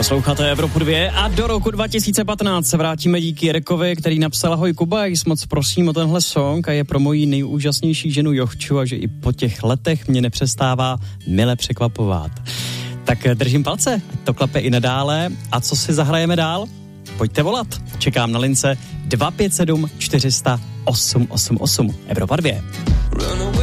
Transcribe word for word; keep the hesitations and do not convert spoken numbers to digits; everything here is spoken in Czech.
Posloucháte Evropu dvě a do roku dva tisíce patnáct se vrátíme díky Jirkovi, který napsal: ahoj Kuba, jsi moc prosím o tenhle song a je pro moji nejúžasnější ženu Jochču a že i po těch letech mě nepřestává mile překvapovat. Tak držím palce, ať to klape i nadále. A co si zahrajeme dál? Pojďte volat. Čekám na lince dva pět sedm čtyři sta osm osm osm. Evropa dvě.